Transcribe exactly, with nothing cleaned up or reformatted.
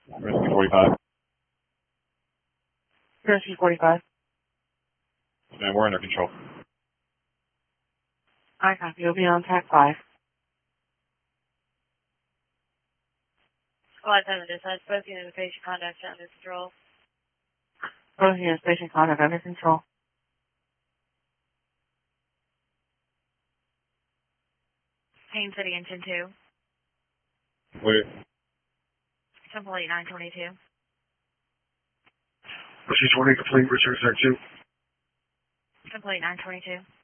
Rescue forty-five. Rescue forty-five. And we're under control. I copy. You'll be on track five. Squad seven, dispatch, both units of patient contact under control. Both units, patient contact under control. Payne City, engine two. Wait. Temple eight nine twenty-two. Rescue twenty, complete, Richard, two. Temple eight nine twenty-two.